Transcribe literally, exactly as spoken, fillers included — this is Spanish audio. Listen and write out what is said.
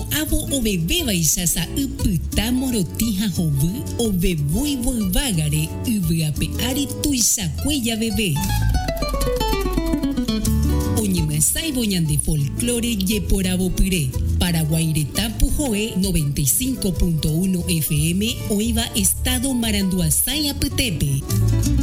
no avo o bebé baixasa upyta morotija hovy o bebui volvagare uvyape ari tuisakueya bebé. Oñemyasãivo ñande folclore jeporavo pyre. Paraguaireta Pujoe noventa y cinco punto uno F M Oiva Estado Maranduasái Apytépe.